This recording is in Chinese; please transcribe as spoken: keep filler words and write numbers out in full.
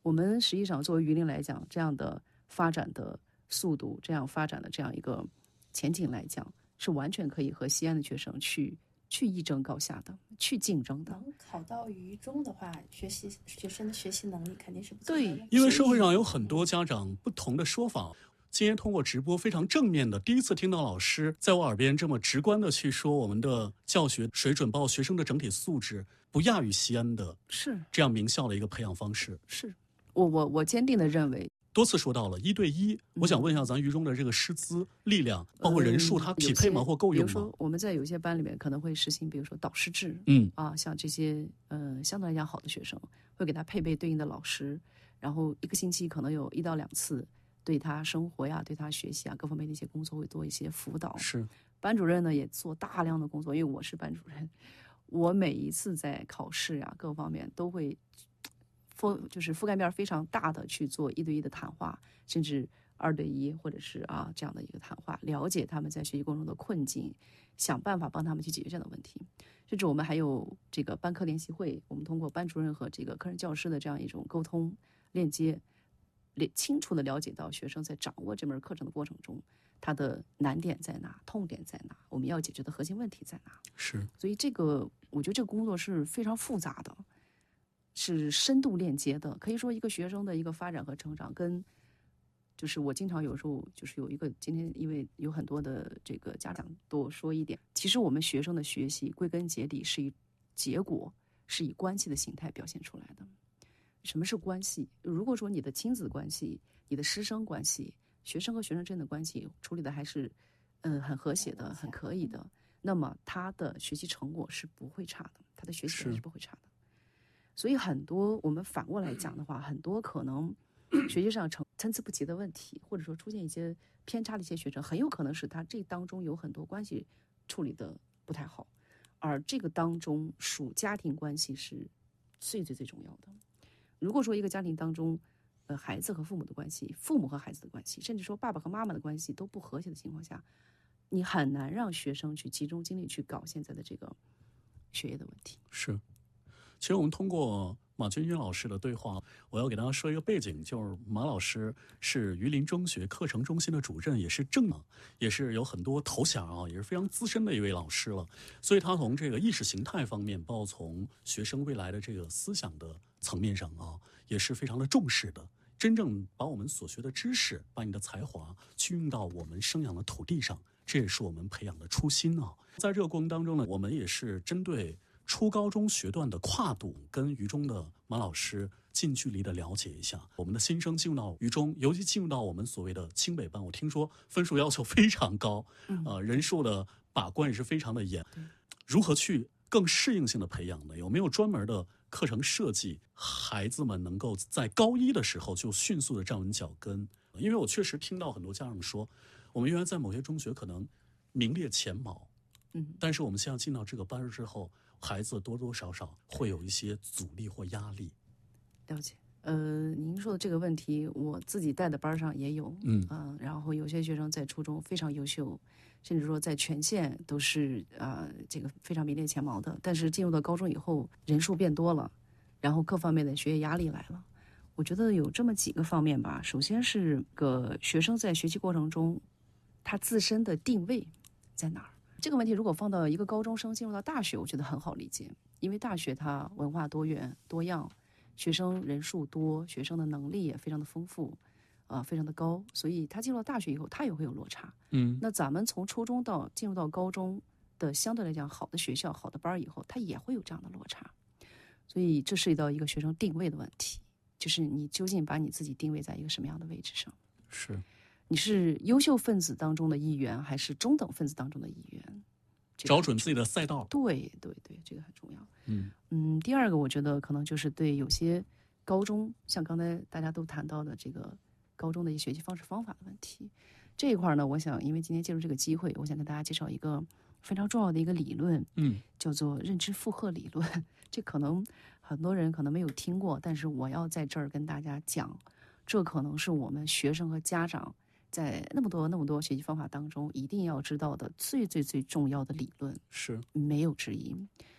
我们实际上作为榆林来讲，这样的发展的速度，这样发展的这样一个前景来讲，是完全可以和西安的学生去去一争高下的，去竞争的。 能考到榆中的话，学习学生的学习能力肯定是不错的。 对， 因为社会上有很多家长不同的说法。今天通过直播非常正面的，第一次听到老师在我耳边这么直观的去说我们的教学水准，包括学生的整体素质不亚于西安的， 是这样名校的一个培养方式。 是我我我坚定的认为。 多次说到了一对一，我想问一下咱榆中的这个师资力量，包括人数，它匹配吗？或够用吗？ 比如说我们在有些班里面可能会实行，比如说导师制， 嗯啊，像这些呃相对来讲好的学生，会给他配备对应的老师，然后一个星期可能有一到两次，对他生活呀、对他学习啊各方面的一些工作会做一些辅导。 是， 班主任呢也做大量的工作，因为我是班主任，我每一次在考试呀、各方面都会。覆就是覆盖面非常大的去做一对一的谈话，甚至二对一或者是啊这样的一个谈话，了解他们在学习过程中的困境，想办法帮他们去解决这样的问题。甚至我们还有这个班课联席会，我们通过班主任和这个科任教师的这样一种沟通链接，清楚的了解到学生在掌握这门课程的过程中，他的难点在哪，痛点在哪，我们要解决的核心问题在哪。 是， 所以这个我觉得这个工作是非常复杂的。是深度链接的，可以说一个学生的一个发展和成长，跟就是我经常有时候就是有一个今天因为有很多的这个家长多说一点，其实我们学生的学习归根结底是以结果是以关系的形态表现出来的。什么是关系？如果说你的亲子关系、你的师生关系、学生和学生之间的关系处理的还是嗯很和谐的、很可以的，那么他的学习成果是不会差的，他的学习是不会差的。所以很多我们反过来讲的话，很多可能学习上成参差不齐的问题，或者说出现一些偏差的一些学生，很有可能是他这当中有很多关系处理的不太好，而这个当中属家庭关系是最最最重要的。如果说一个家庭当中，呃，孩子和父母的关系，父母和孩子的关系，甚至说爸爸和妈妈的关系都不和谐的情况下，你很难让学生去集中精力去搞现在的这个学业的问题。 是。其实我们通过马军军老师的对话，我要给大家说一个背景，就是马老师是榆林中学课程中心的主任，也是正啊，也是有很多头衔啊，也是非常资深的一位老师了。所以他从这个意识形态方面，包括从学生未来的这个思想的层面上啊，也是非常的重视的。真正把我们所学的知识，把你的才华去用到我们生养的土地上，这也是我们培养的初心啊。在这个过程当中呢，我们也是针对初高中学段的跨度，跟榆中的马老师近距离的了解一下。我们的新生进入到榆中，尤其进入到我们所谓的清北班，我听说分数要求非常高，呃，人数的把关也是非常的严。如何去更适应性的培养呢？有没有专门的课程设计，孩子们能够在高一的时候就迅速的站稳脚跟？因为我确实听到很多家长说，我们原来在某些中学可能名列前茅，嗯，但是我们现在进到这个班之后，孩子多多少少会有一些阻力或压力。 了解。呃，您说的这个问题，我自己带的班上也有，嗯、呃、然后有些学生在初中非常优秀，甚至说在全县都是啊、呃、这个非常名列前茅的，但是进入到高中以后，人数变多了，然后各方面的学业压力来了。我觉得有这么几个方面吧。首先是个学生在学习过程中，他自身的定位在哪儿？这个问题如果放到一个高中生进入到大学，我觉得很好理解，因为大学它文化多元多样。学生人数多，学生的能力也非常的丰富，啊、呃，非常的高，所以他进入到大学以后，他也会有落差。嗯，那咱们从初中到进入到高中的相对来讲好的学校、好的班以后，他也会有这样的落差，所以这涉及到一个学生定位的问题，就是你究竟把你自己定位在一个什么样的位置上？ 是， 你是优秀分子当中的一员，还是中等分子当中的一员？ 找准自己的赛道。 对对对，这个很重要。 嗯嗯，第二个我觉得可能就是对有些高中，像刚才大家都谈到的这个高中的一些学习方式方法的问题，这一块呢，我想因为今天借助这个机会，我想跟大家介绍一个非常重要的一个理论，嗯，叫做认知负荷理论。这可能很多人可能没有听过，但是我要在这儿跟大家讲，这可能是我们学生和家长在那么多那么多学习方法当中一定要知道的最最最重要的理论， 是没有之一。